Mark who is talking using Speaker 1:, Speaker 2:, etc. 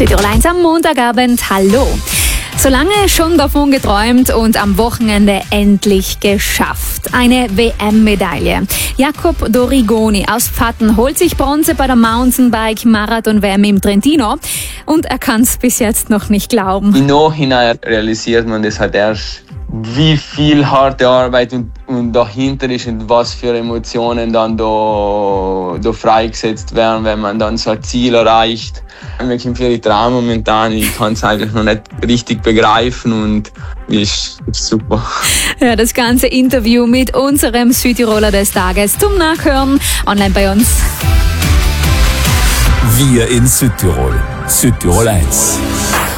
Speaker 1: Südtirol 1 am Montagabend. Hallo. So lange schon davon geträumt und am Wochenende endlich geschafft. Eine WM-Medaille. Jacob Dorigoni aus Pfatten holt sich Bronze bei der Mountainbike-Marathon-WM im Trentino und er kann es bis jetzt noch nicht glauben.
Speaker 2: Im Nachhinein realisiert man das halt erst, wie viel harte Arbeit und dahinter ist und was für Emotionen dann da freigesetzt werden, wenn man dann so ein Ziel erreicht. Mir kommt für die Traum momentan, ich kann es eigentlich noch nicht richtig begreifen und ist super.
Speaker 1: Ja, das ganze Interview mit unserem Südtiroler des Tages zum Nachhören online bei uns.
Speaker 3: Wir in Südtirol. Südtirol 1.